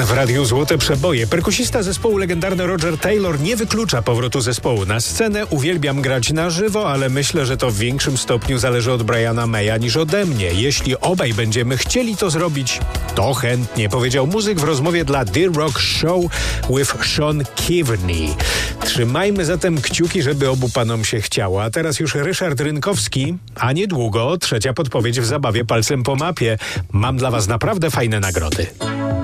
W Radiu Złote Przeboje perkusista zespołu legendarny Roger Taylor nie wyklucza powrotu zespołu na scenę. Uwielbiam grać na żywo, ale myślę, że to w większym stopniu zależy od Briana Maya niż ode mnie. Jeśli obaj będziemy chcieli to zrobić, to chętnie, powiedział muzyk w rozmowie dla The Rock Show with Sean Keaveney. Trzymajmy zatem kciuki, żeby obu panom się chciało. A teraz już Ryszard Rynkowski, a niedługo trzecia podpowiedź w zabawie palcem po mapie. Mam dla was naprawdę fajne nagrody.